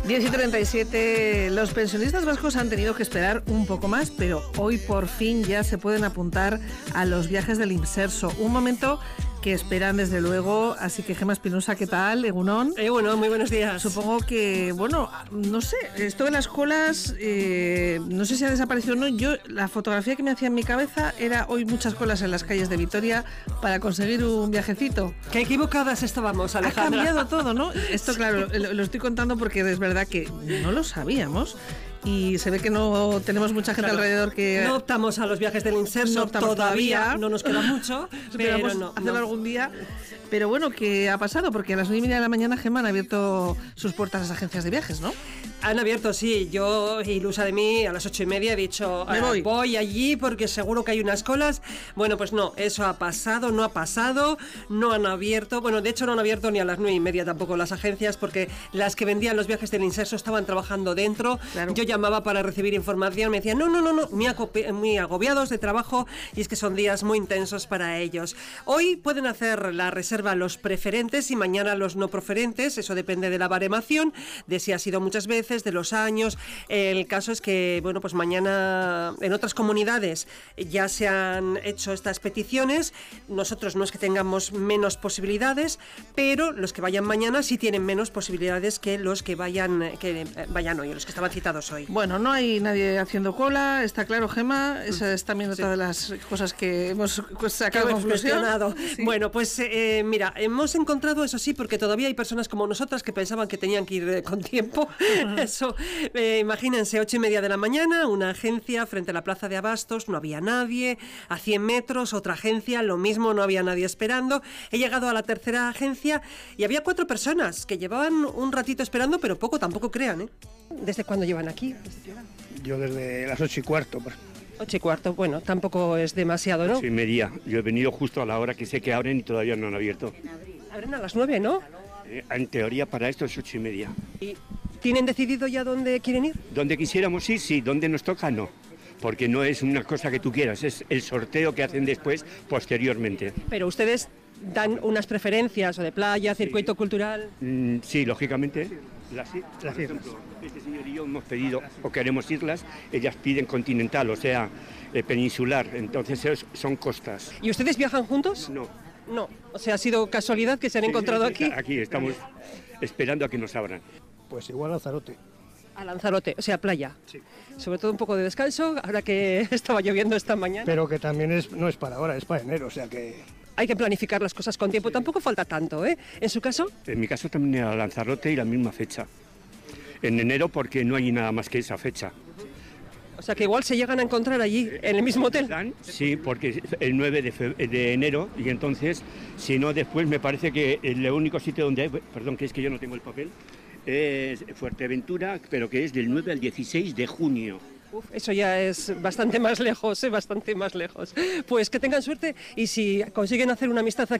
10:37, los pensionistas vascos han tenido que esperar un poco más, pero hoy por fin ya se pueden apuntar a los viajes del Imserso. Un momento que esperan desde luego, así que Gemma Espinosa, ¿qué tal? Egunon. Muy buenos días. Supongo que, bueno, no sé, esto de las colas, no sé si ha desaparecido o no. Yo, la fotografía que me hacía en mi cabeza era hoy muchas colas en las calles de Vitoria para conseguir un viajecito. Qué equivocadas estábamos, Alejandra. Ha cambiado todo, ¿no? Esto, claro, lo estoy contando porque es verdad que no lo sabíamos. Y se ve que no tenemos mucha gente alrededor que... No optamos a los viajes del Imserso, todavía, no nos queda mucho, pero no. Hacerlo algún día. Pero bueno, ¿qué ha pasado? Porque a las 9:30 de la mañana, Gemma, han abierto sus puertas las agencias de viajes, ¿no? Han abierto, sí. Yo, ilusa de mí, a las 8:30 he dicho, voy allí porque seguro que hay unas colas. Bueno, pues no, eso ha pasado, no ha pasado, no han abierto. Bueno, de hecho no han abierto ni a las 9:30 tampoco las agencias, porque las que vendían los viajes del Imserso estaban trabajando dentro. Claro. Yo llamaba para recibir información, me decían, no, muy agobiados de trabajo, y es que son días muy intensos para ellos. Hoy pueden hacer la reserva los preferentes y mañana los no preferentes, eso depende de la baremación, de si ha sido muchas veces, de los años. El caso es que, bueno, pues mañana en otras comunidades ya se han hecho estas peticiones. Nosotros no es que tengamos menos posibilidades, pero los que vayan mañana sí tienen menos posibilidades que los que vayan hoy, los que estaban citados hoy. Bueno, no hay nadie haciendo cola, está claro, Gemma. Esa es también otra de las cosas que hemos sacado conclusión. Sí. Bueno, pues mira, hemos encontrado, eso sí, porque todavía hay personas como nosotras que pensaban que tenían que ir con tiempo. Eso, imagínense, 8:30 de la mañana, una agencia frente a la plaza de Abastos, no había nadie. A 100 metros, otra agencia, lo mismo, no había nadie esperando. He llegado a la tercera agencia y había 4 personas que llevaban un ratito esperando, pero poco, tampoco crean, ¿eh? ¿Desde cuándo llevan aquí? Yo desde las 8:15. 8:15, bueno, tampoco es demasiado, ¿no? 8:30. Yo he venido justo a la hora que sé que abren y todavía no han abierto. Abren a las 9, ¿no? En teoría para esto es 8:30. ¿Y tienen decidido ya dónde quieren ir? Donde quisiéramos sí, donde nos toca no. Porque no es una cosa que tú quieras, es el sorteo que hacen después, posteriormente. Pero ustedes dan unas preferencias, o de playa, circuito cultural. Sí, lógicamente. Por ejemplo, este señor y yo hemos pedido, o queremos islas, ellas piden continental, o sea, peninsular, entonces son costas. ¿Y ustedes viajan juntos? No. No, o sea, ha sido casualidad que se han encontrado aquí. Aquí estamos esperando a que nos abran. Pues igual a Lanzarote. A Lanzarote, o sea, playa. Sí. Sobre todo un poco de descanso, ahora que estaba lloviendo esta mañana. Pero que también no es para ahora, es para enero, o sea que... Hay que planificar las cosas con tiempo, tampoco falta tanto, ¿eh? ¿En su caso? En mi caso también era Lanzarote y la misma fecha. En enero porque no hay nada más que esa fecha. O sea que igual se llegan a encontrar allí, en el mismo hotel. Sí, porque el 9 de enero, y entonces, si no después me parece que el único sitio donde hay, perdón, que es que yo no tengo el papel, es Fuerteventura, pero que es del 9 al 16 de junio. Eso ya es bastante más lejos, bastante más lejos. Pues que tengan suerte y si consiguen hacer una amistad aquí